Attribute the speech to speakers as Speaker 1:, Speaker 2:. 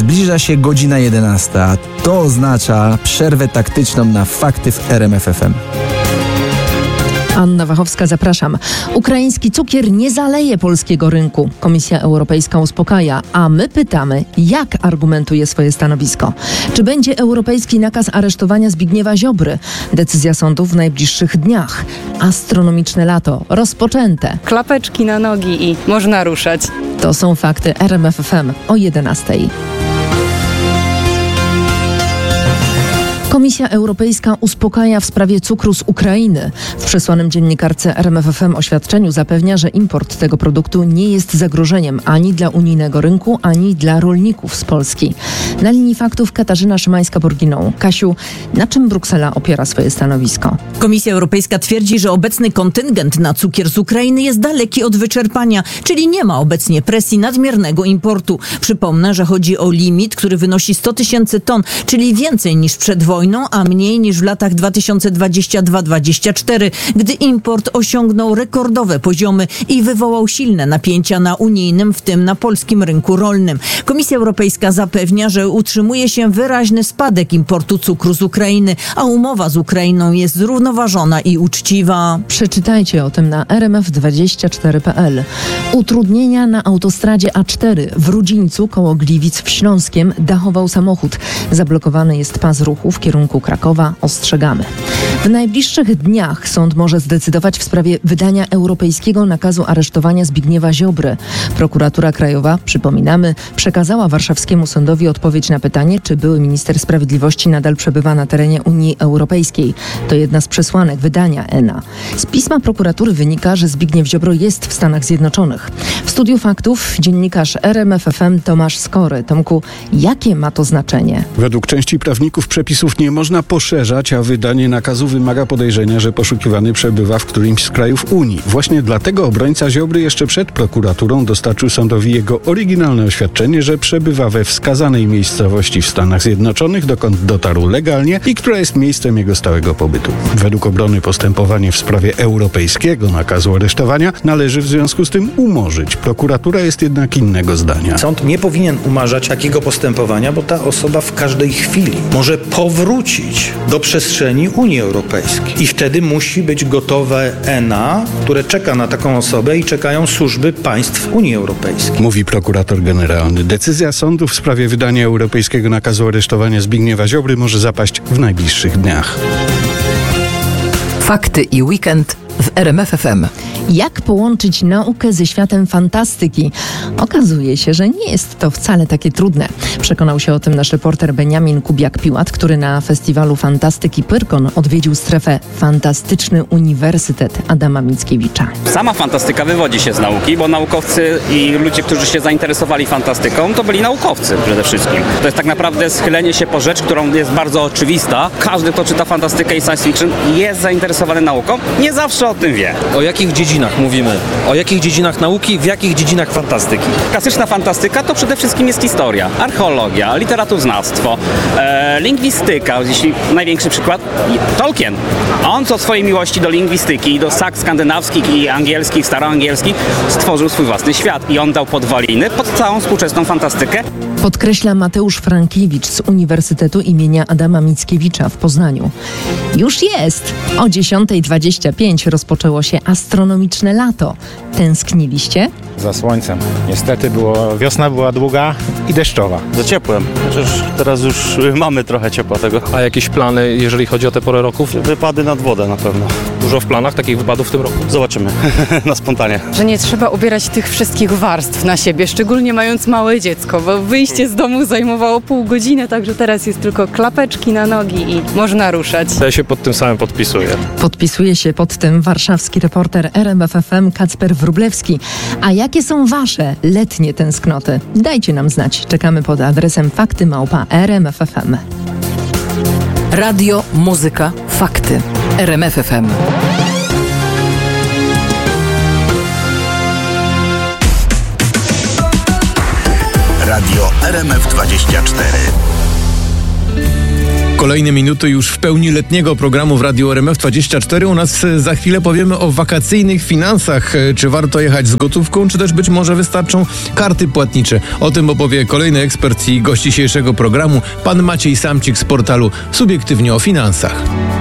Speaker 1: Zbliża się godzina 11. To oznacza przerwę taktyczną na Fakty w RMF FM.
Speaker 2: Anna Wachowska, zapraszam. Ukraiński cukier nie zaleje polskiego rynku. Komisja Europejska uspokaja, a my pytamy, jak argumentuje swoje stanowisko. Czy będzie europejski nakaz aresztowania Zbigniewa Ziobry? Decyzja sądu w najbliższych dniach. Astronomiczne lato rozpoczęte.
Speaker 3: Klapeczki na nogi i można ruszać.
Speaker 2: To są fakty RMF FM o 11:00. Komisja Europejska uspokaja w sprawie cukru z Ukrainy. W przesłanym dziennikarce RMFFM oświadczeniu zapewnia, że import tego produktu nie jest zagrożeniem ani dla unijnego rynku, ani dla rolników z Polski. Na linii faktów Katarzyna Szymańska-Borginą. Kasiu, na czym Bruksela opiera swoje stanowisko?
Speaker 4: Komisja Europejska twierdzi, że obecny kontyngent na cukier z Ukrainy jest daleki od wyczerpania, czyli nie ma obecnie presji nadmiernego importu. Przypomnę, że chodzi o limit, który wynosi 100 000 ton, czyli więcej niż przed wojną, a mniej niż w latach 2022-2024, gdy import osiągnął rekordowe poziomy i wywołał silne napięcia na unijnym, w tym na polskim rynku rolnym. Komisja Europejska zapewnia, że utrzymuje się wyraźny spadek importu cukru z Ukrainy, a umowa z Ukrainą jest zrównoważona i uczciwa.
Speaker 2: Przeczytajcie o tym na rmf24.pl. Utrudnienia na autostradzie A4 w Rudzińcu koło Gliwic w Śląskiem dachował samochód. Zablokowany jest pas ruchu w kierunku Krakowa. Ostrzegamy. W najbliższych dniach sąd może zdecydować w sprawie wydania europejskiego nakazu aresztowania Zbigniewa Ziobry. Prokuratura Krajowa, przypominamy, przekazała warszawskiemu sądowi odpowiedź na pytanie, czy były minister sprawiedliwości nadal przebywa na terenie Unii Europejskiej. To jedna z przesłanek wydania ENA. Z pisma prokuratury wynika, że Zbigniew Ziobro jest w Stanach Zjednoczonych. W studiu faktów dziennikarz RMFFM Tomasz Skory. Tomku, jakie ma to znaczenie?
Speaker 5: Według części prawników przepisów nie można poszerzać, a wydanie nakazu wymaga podejrzenia, że poszukiwany przebywa w którymś z krajów Unii. Właśnie dlatego obrońca Ziobry jeszcze przed prokuraturą dostarczył sądowi jego oryginalne oświadczenie, że przebywa we wskazanej miejscowości w Stanach Zjednoczonych, dokąd dotarł legalnie i która jest miejscem jego stałego pobytu. Według obrony postępowanie w sprawie europejskiego nakazu aresztowania należy w związku z tym umorzyć. Prokuratura jest jednak innego zdania.
Speaker 6: Sąd nie powinien umarzać takiego postępowania, bo ta osoba w każdej chwili może powrócić do przestrzeni Unii Europejskiej. I wtedy musi być gotowe ENA, które czeka na taką osobę i czekają służby państw Unii Europejskiej.
Speaker 5: Mówi prokurator generalny. Decyzja sądu w sprawie wydania europejskiego nakazu aresztowania Zbigniewa Ziobry może zapaść w najbliższych dniach.
Speaker 7: Fakty i weekend w RMF FM.
Speaker 2: Jak połączyć naukę ze światem fantastyki? Okazuje się, że nie jest to wcale takie trudne. Przekonał się o tym nasz reporter Beniamin Kubiak-Piłat, który na festiwalu Fantastyki Pyrkon odwiedził strefę Fantastyczny Uniwersytet Adama Mickiewicza.
Speaker 8: Sama fantastyka wywodzi się z nauki, bo naukowcy i ludzie, którzy się zainteresowali fantastyką, to byli naukowcy przede wszystkim. To jest tak naprawdę schylenie się po rzecz, którą jest bardzo oczywista. Każdy, kto czyta fantastykę i science fiction, jest zainteresowany nauką. Nie zawsze o tym wie.
Speaker 9: O jakich dziedzinach mówimy? O jakich dziedzinach nauki, w jakich dziedzinach fantastyki?
Speaker 8: Klasyczna fantastyka to przede wszystkim jest historia, archeologia, literaturoznawstwo, lingwistyka, jeśli największy przykład, Tolkien. On co swojej miłości do lingwistyki i do sag skandynawskich i angielskich, staroangielskich stworzył swój własny świat i on dał podwaliny pod całą współczesną fantastykę.
Speaker 2: Podkreśla Mateusz Frankiewicz z Uniwersytetu imienia Adama Mickiewicza w Poznaniu. Już jest! O 10:25 rozpoczęło się astronomiczne lato. Tęskniliście?
Speaker 10: Za słońcem. Niestety wiosna była długa i deszczowa.
Speaker 11: Za ciepłem. Chociaż teraz już mamy trochę ciepła tego.
Speaker 9: A jakieś plany, jeżeli chodzi o tę porę roku?
Speaker 11: Wypady nad wodę na pewno.
Speaker 9: Dużo w planach takich wypadów w tym roku?
Speaker 11: Zobaczymy. Na spontanie.
Speaker 3: Że nie trzeba ubierać tych wszystkich warstw na siebie, szczególnie mając małe dziecko, bo wyjście z domu zajmowało pół godziny, także teraz jest tylko klapeczki na nogi i można ruszać.
Speaker 9: Ja się pod tym samym podpisuję.
Speaker 2: Podpisuje się pod tym warszawski reporter RMFFM Kacper Wróblewski. A jakie są wasze letnie tęsknoty? Dajcie nam znać. Czekamy pod adresem fakty@rmf.fm.
Speaker 7: Radio, muzyka, fakty. RMF FM.
Speaker 12: Radio RMF24. Kolejne minuty już w pełni letniego programu w Radiu RMF24. U nas za chwilę powiemy o wakacyjnych finansach. Czy warto jechać z gotówką, czy też być może wystarczą karty płatnicze? O tym opowie kolejny ekspert i gość dzisiejszego programu, pan Maciej Samcik z portalu Subiektywnie o Finansach.